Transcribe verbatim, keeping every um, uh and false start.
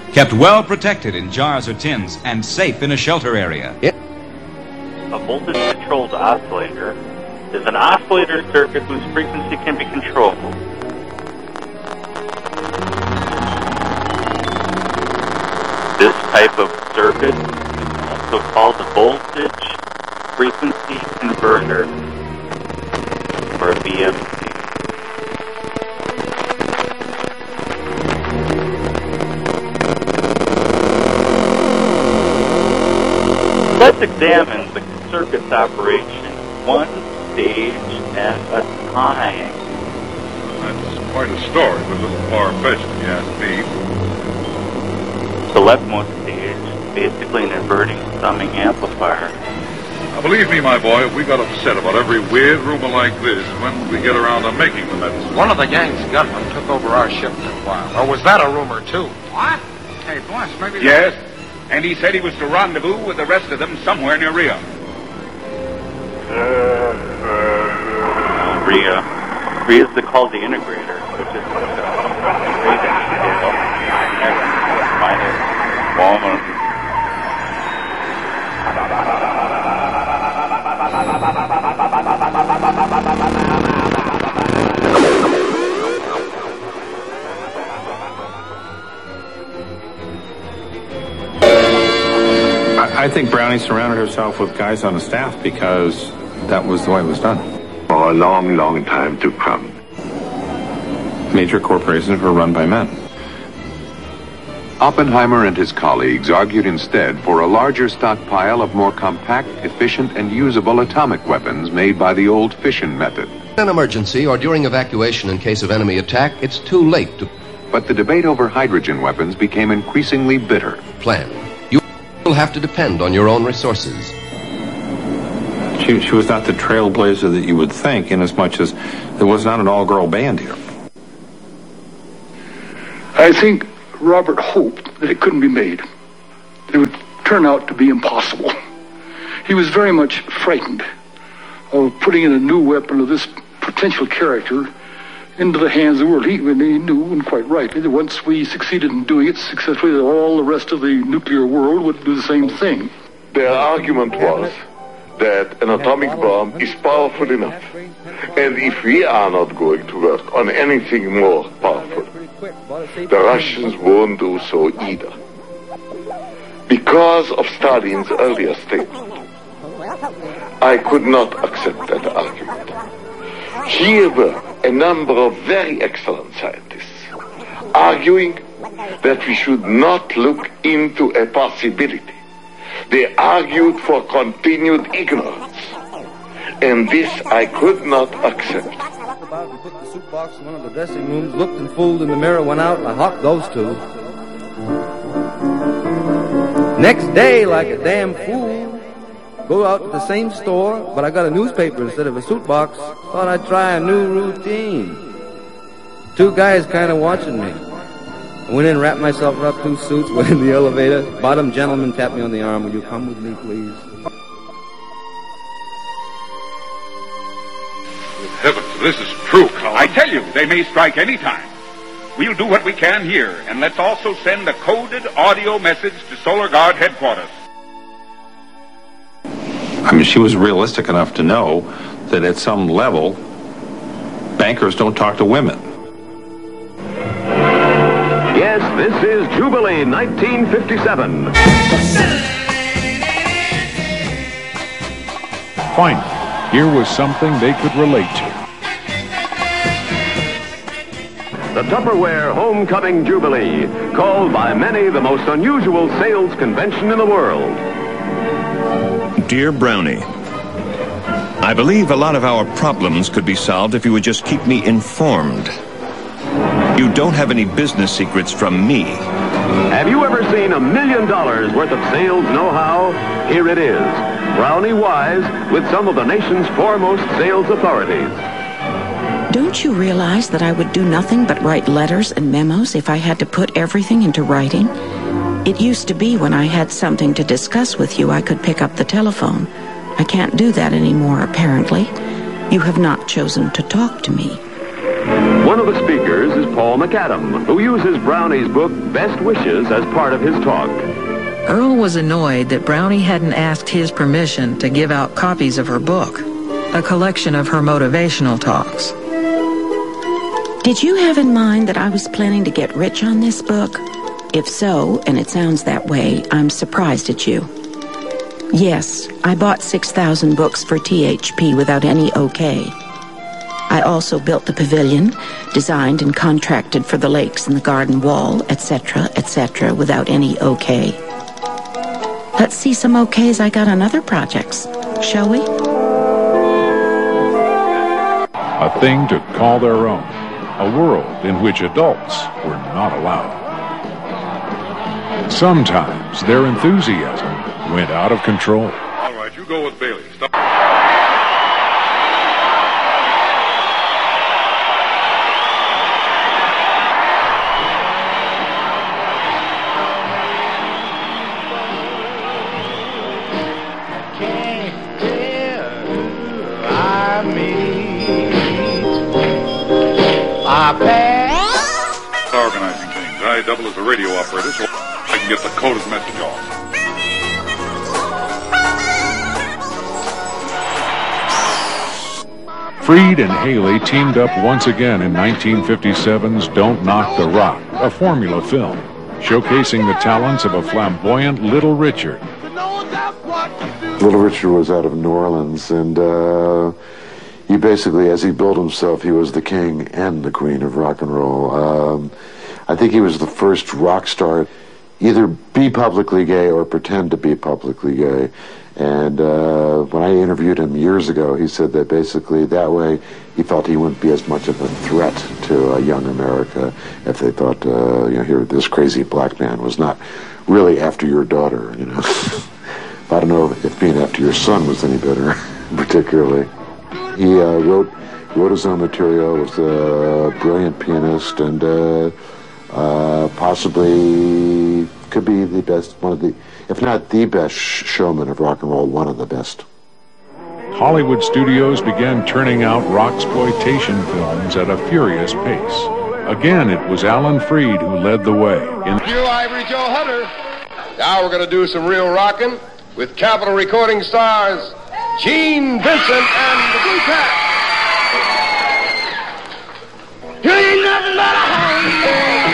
kept well protected in jars or tins and safe in a shelter area. Yep. A voltage-controlled oscillator is an oscillator circuit whose frequency can be controlled. This type of circuit is also called a voltage frequency converter, or a V M C. Let's examine the circuit's operation one stage at a time. That's quite a story, but a little far-fetched if you ask me. The leftmost stage is basically an inverting summing amplifier. Now, believe me, my boy, we got upset about every weird rumor like this when we get around to making the medicine. One of the gang's gunmen took over our ship for a while. Or was that a rumor, too? What? Hey, boss, maybe... Yes, and he said he was to rendezvous with the rest of them somewhere near Rio. Rio. Rio is called the integrator, which is like a rating scale. Minus Walmart. I think Brownie surrounded herself with guys on the staff because that was the way it was done. For a long, long time to come. Major corporations were run by men. Oppenheimer and his colleagues argued instead for a larger stockpile of more compact, efficient, and usable atomic weapons made by the old fission method. In an emergency or during evacuation in case of enemy attack, it's too late to... But the debate over hydrogen weapons became increasingly bitter. Plan. You will have to depend on your own resources. She, she was not the trailblazer that you would think, inasmuch as there was not an all-girl band here. I think Robert hoped that it couldn't be made. It would turn out to be impossible. He was very much frightened of putting in a new weapon of this potential character into the hands of the world. He, he knew, and quite rightly, that once we succeeded in doing it successfully, that all the rest of the nuclear world would do the same thing. Their argument was that an atomic bomb is powerful enough, and if we are not going to work on anything more powerful, the Russians won't do so either. Because of Stalin's earlier statement, I could not accept that argument. Here were a number of very excellent scientists arguing that we should not look into a possibility. They argued for continued ignorance, and this I could not accept. About and put the soup box in one of the dressing rooms, looked and fooled in the mirror, went out, and I hawked those two. Next day, like a damn fool, go out to the same store, but I got a newspaper instead of a suit box. Thought I'd try a new routine. Two guys kind of watching me. I went in, wrapped myself up, two suits, went in the elevator. Bottom gentleman tapped me on the arm. Will you come with me, please? Heavens, this is true, Colin. I tell you, they may strike any time. We'll do what we can here, and let's also send a coded audio message to Solar Guard headquarters. I mean, she was realistic enough to know that at some level, bankers don't talk to women. Yes, this is Jubilee nineteen fifty-seven. Fine. Here was something they could relate to. The Tupperware Homecoming Jubilee, called by many the most unusual sales convention in the world. Dear Brownie, I believe a lot of our problems could be solved if you would just keep me informed. You don't have any business secrets from me. Have you ever seen a million dollars worth of sales know-how? Here it is. Brownie Wise with some of the nation's foremost sales authorities. Don't you realize that I would do nothing but write letters and memos if I had to put everything into writing? It used to be when I had something to discuss with you, I could pick up the telephone. I can't do that anymore, apparently. You have not chosen to talk to me. One of the speakers is Paul McAdam, who uses Brownie's book Best Wishes as part of his talk. Earl was annoyed that Brownie hadn't asked his permission to give out copies of her book, a collection of her motivational talks. Did you have in mind that I was planning to get rich on this book? If so, and it sounds that way, I'm surprised at you. Yes, I bought six thousand books for T H P without any okay. I also built the pavilion, designed and contracted for the lakes and the garden wall, et cetera, et cetera, without any okay. Let's see some okays I got on other projects, shall we? A thing to call their own. A world in which adults were not allowed. Sometimes their enthusiasm went out of control. All right, you go with Bailey. Stop. Organizing things. I double as a radio operator so I can get the coded message off. Freed and Haley teamed up once again in nineteen fifty-seven's Don't Knock the Rock, a formula film, showcasing the talents of a flamboyant Little Richard. Little Richard was out of New Orleans, and uh, he basically, as he built himself, he was the king and the queen of rock and roll. Um, I think he was the first rock star, either be publicly gay or pretend to be publicly gay. And uh, when I interviewed him years ago, he said that basically that way he felt he wouldn't be as much of a threat to uh, young America if they thought, uh, you know, here this crazy black man was not really after your daughter, you know. I don't know if being after your son was any better, particularly. He uh, wrote wrote his own material, was a brilliant pianist, and uh, uh, possibly could be the best, one of the, if not the best showman of rock and roll, one of the best. Hollywood studios began turning out rocksploitation films at a furious pace. Again, it was Alan Freed who led the way. In You, Ivory Joe Hunter. Now we're going to do some real rocking with Capitol Recording stars Gene Vincent and the Blue Cat. You ain't nothing but a